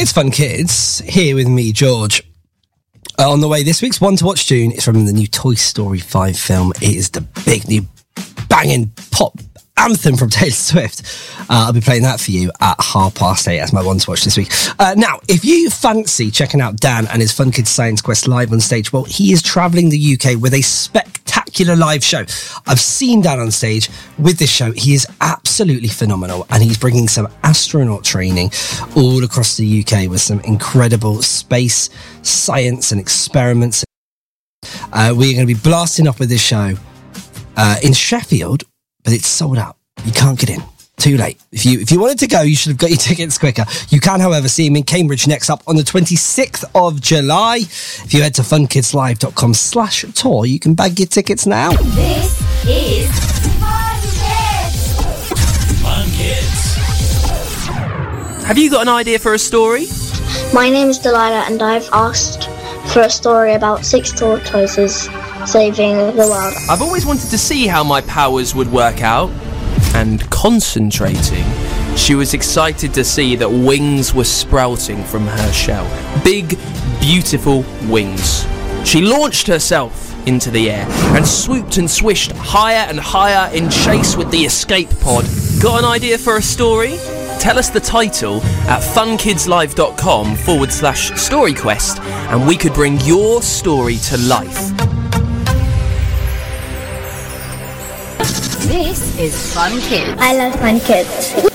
It's Fun Kids, here with me, George. On the way this week's One to Watch tune is from the new Toy Story 5 film. It is the big new banging pop anthem from Taylor Swift. I'll be playing that for you at 8:30 as my One to Watch this week. Now, if you fancy checking out Dan and his Fun Kids Science Quest live on stage, well, he is travelling the UK with a spectacular live show. I've seen Dan on stage with this show. He is absolutely phenomenal, and he's bringing some astronaut training all across the UK with some incredible space, science and experiments. We're going to be blasting off with this show in Sheffield, but it's sold out. You can't get in. Too late. If you wanted to go, you should have got your tickets quicker. You can, however, see him in Cambridge next up on the 26th of July. If you head to funkidslive.com/tour, you can bag your tickets now. This is Fun Kids. Fun Kids. Have you got an idea for a story? My name is Delilah, and I've asked for a story about 6 tortoises saving the world. I've always wanted to see how my powers would work out. And concentrating, she was excited to see that wings were sprouting from her shell. Big, beautiful wings. She launched herself into the air and swooped and swished higher and higher in chase with the escape pod. Got an idea for a story? Tell us the title at funkidslive.com/storyquest and we could bring your story to life. This is Fun Kids. I love Fun Kids.